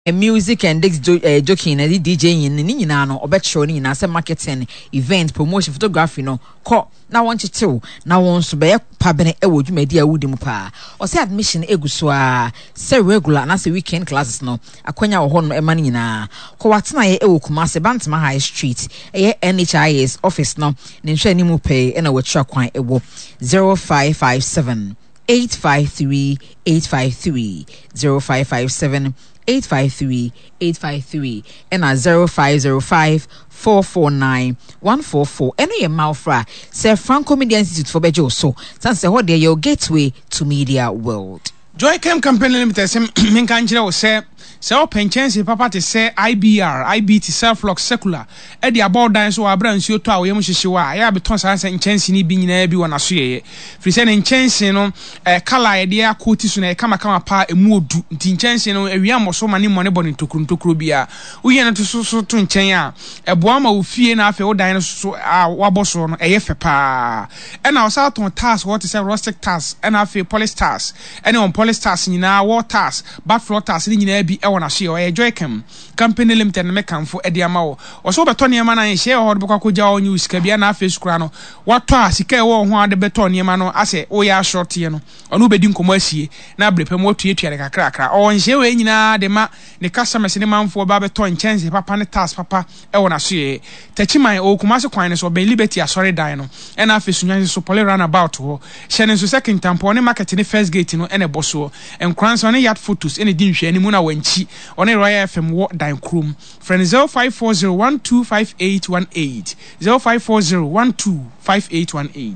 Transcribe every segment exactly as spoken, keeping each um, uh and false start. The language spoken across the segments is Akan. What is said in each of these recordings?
music and uh, joking and DJing in Ninano or bet show in as a marketing event promotion photography no call now want you to now wants to be a pabene ewood media woodimupa or say admission eguswa say regular and as a weekend classes no akwanya or hon emanina kowatina ye ewo kumase bantama high street a N H I S office no ninsha ni mu pay and a watcha kwan ewo zero five five seven eight five three eight five three zero five five seven eight five three eight five three and a zero five zero five four four nine one four four and a malfra Sir Franco Media Institute for Bejo so since the day your gateway to media world. Joy Cam Campaign Limited Minkanjira say say open chance papa to say I B R I B T self lock secular e dey about dance so abran nsuo to a we mhihyewa ya beton san san chance ni bi nyina bi wona so ye free say ne chance no e color e dey akoti so na e kama kama pa emu odu nti chance no awia moso mane mone bone tokuru tokuru bia uye no to so so to nchen a e boa ma ofie na afa wo dan no so a waboso no e ye fe pa e na osa ton task what is say rustic task e na afa police task e na on police task nyina war task back floor task ni nyina bi e wona so ye Joy Cam Company Limited na mekanfo e dey ama wo oso beto niema na nhye ho de bokwakoja onyu sika bia na afa sukura no wato a sika e wo ho ade beto niema no ase wo ya short ye no onu bedi nkomo asie na brepem wo tuetue de kakra kakra o nhye we nyina de ma ne customers ne manfo ba beto nchense papa ne task papa e wona so ye tachiman o kumase kwan ne so ben liberty asori dan no e na afa sunyan so pole run about ho hye ne so second tempo ne market ne first gate no e ne boso enkranso ne yard photos e ne di nhwe ne mu na wanchi one Royal F M wo dan krum friend zero five four zero one two five eight one eight zero five four zero one two five eight one eight.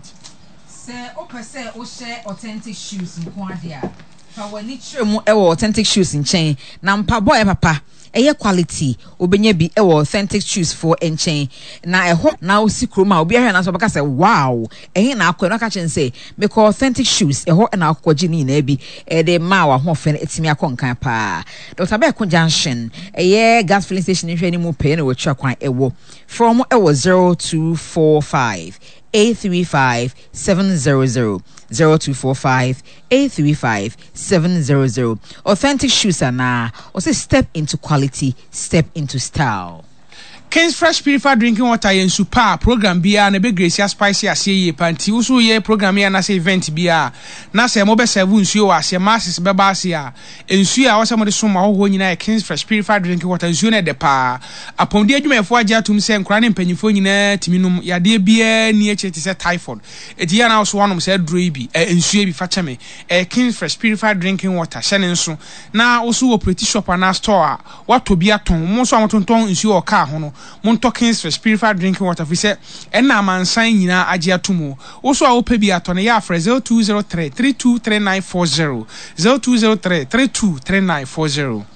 Say opa say o share authentic shoes in kwadia fa wani tremu e wo authentic shoes in chain na mpa boy papa eye quality obenya bi e wo authentic shoes for enchain na eho na osi kroma obi ahwe na so baka say wow ehe na akọ na ka chen say me call authentic shoes eho na akọji ni na bi e de ma wa ho fe na etimi akọ pa Doctor Beko Junction eye gas filling station hwe ni mu pe na wo twa kwan ewo from e wo zero two four five eight three five seven zero zero zero two four five eight three five seven zero zero. Authentic shoes are now also step into quality, step into style. King's Fresh Purified Drinking Water yen super program bia na be Gracia Spicy ase ye panti usu ye program ya na se event bia na se mo be serve nsuo ase masses be ba ase a nsuo a wose mo de so ma ho nyina King's Fresh Purified Drinking Water nsuo na de pa apondi adwumefo agya tum se nkra ne mpanyifo nyina timinum yade bia ni eche ti se typhoid eti ya na so wanom se dro bi nsuo bi fa cheme King's Fresh Purified Drinking Water hyene nso na usu operate shop na store wato bia ton mo so amotonton nsuo ka ho no Monto King's Fresh Purified Drinking Water fi se enna mansan nyina age atomo wo so a wo pa bi atone ya afre zero two zero three three two three nine four zero zero two zero three three two three nine four zero.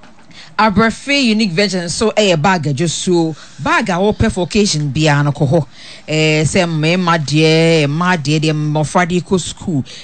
Abrafe unique version so a bag just so bag a open for occasion bia no ko ho eh say me ma de ma de de mo fradi ko school